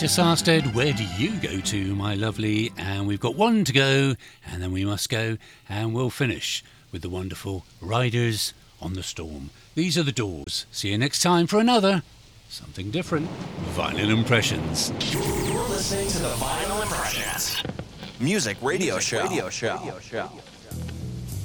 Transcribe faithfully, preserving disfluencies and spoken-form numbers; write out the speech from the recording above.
Peter Sarstead, where do you go to, my lovely? And we've got one to go, and then we must go, and we'll finish with the wonderful Riders on the Storm. These are the Doors. See you next time for another something different. Vinyl Impressions. You're listening to the Vinyl Impressions Music Radio Show. Radio show. Radio show.